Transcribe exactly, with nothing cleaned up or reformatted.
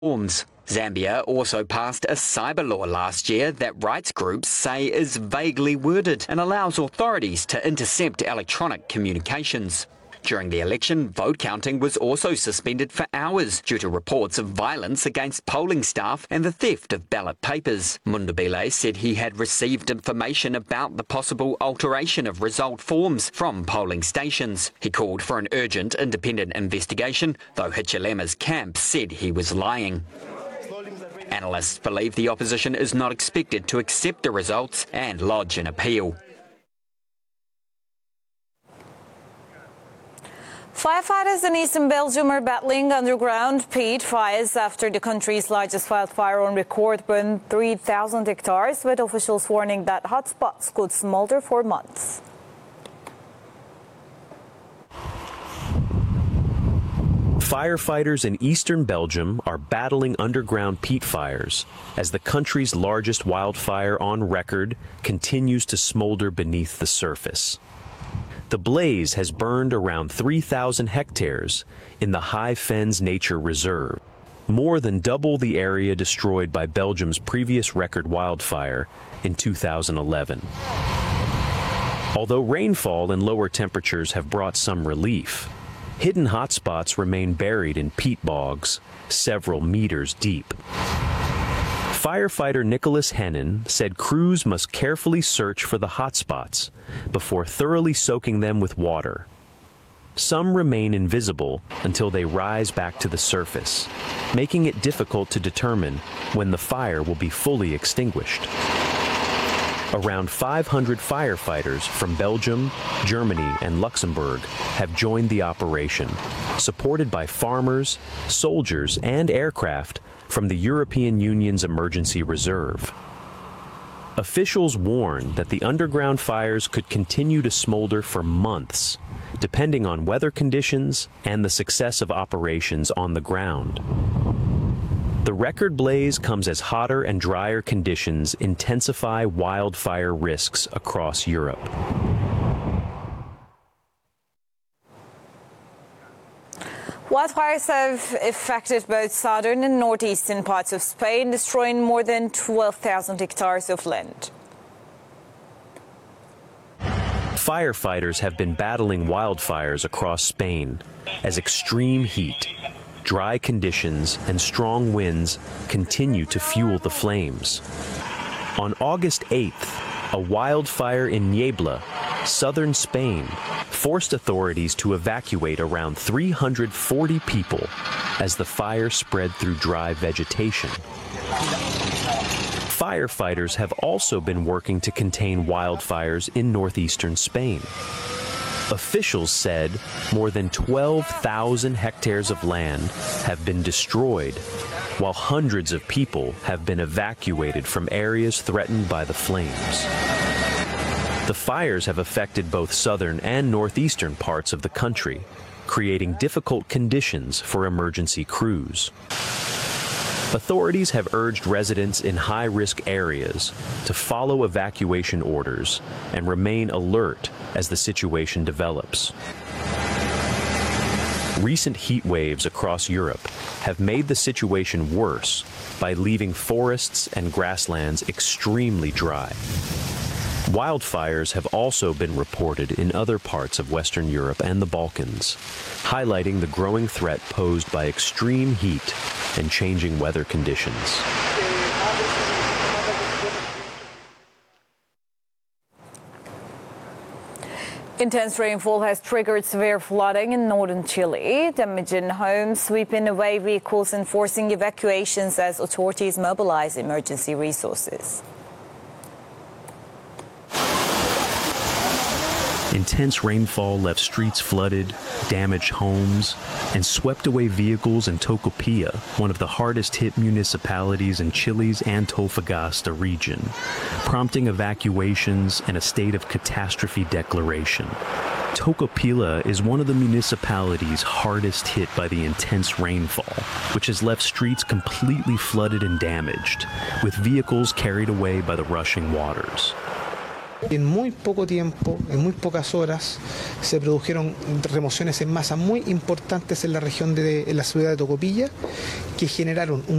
Forms. Zambia also passed a cyber law last year that rights groups say is vaguely worded and allows authorities to intercept electronic communications. During the election, vote counting was also suspended for hours due to reports of violence against polling staff and the theft of ballot papers. Mundabile said he had received information about the possible alteration of result forms from polling stations. He called for an urgent independent investigation, though Hichilema's camp said he was lying. Analysts believe the opposition is not expected to accept the results and lodge an appeal. Firefighters in eastern Belgium are battling underground peat fires after the country's largest wildfire on record burned three thousand hectares, with officials warning that hotspots could smolder for months. Firefighters in eastern Belgium are battling underground peat fires as the country's largest wildfire on record continues to smolder beneath the surface. The blaze has burned around three thousand hectares in the High Fens Nature Reserve, more than double the area destroyed by Belgium's previous record wildfire in two thousand eleven. Although rainfall and lower temperatures have brought some relief, hidden hotspots remain buried in peat bogs several meters deep. Firefighter Nicholas Hennen said crews must carefully search for the hotspots before thoroughly soaking them with water. Some remain invisible until they rise back to the surface, making it difficult to determine when the fire will be fully extinguished. Around five hundred firefighters from Belgium, Germany, and Luxembourg have joined the operation, supported by farmers, soldiers, and aircraft from the European Union's emergency reserve. Officials warn that the underground fires could continue to smolder for months, depending on weather conditions and the success of operations on the ground. The record blaze comes as hotter and drier conditions intensify wildfire risks across Europe. Wildfires have affected both southern and northeastern parts of Spain, destroying more than twelve thousand hectares of land. Firefighters have been battling wildfires across Spain as extreme heat, dry conditions, and strong winds continue to fuel the flames. On August eighth, a wildfire in Niebla, southern Spain, forced authorities to evacuate around three hundred forty people as the fire spread through dry vegetation. Firefighters have also been working to contain wildfires in northeastern Spain. Officials said more than twelve thousand hectares of land have been destroyed, while hundreds of people have been evacuated from areas threatened by the flames. The fires have affected both southern and northeastern parts of the country, creating difficult conditions for emergency crews. Authorities have urged residents in high-risk areas to follow evacuation orders and remain alert as the situation develops. Recent heat waves across Europe have made the situation worse by leaving forests and grasslands extremely dry. Wildfires have also been reported in other parts of Western Europe and the Balkans, highlighting the growing threat posed by extreme heat and changing weather conditions. Intense rainfall has triggered severe flooding in northern Chile, damaging homes, sweeping away vehicles, and forcing evacuations as authorities mobilize emergency resources. Intense rainfall left streets flooded, damaged homes, and swept away vehicles in Tocopilla, one of the hardest-hit municipalities in Chile's Antofagasta region, prompting evacuations and a state of catastrophe declaration. Tocopilla is one of the municipalities hardest hit by the intense rainfall, which has left streets completely flooded and damaged, with vehicles carried away by the rushing waters. En muy poco tiempo, en muy pocas horas, se produjeron remociones en masa muy importantes en la región de en la ciudad de Tocopilla, que generaron un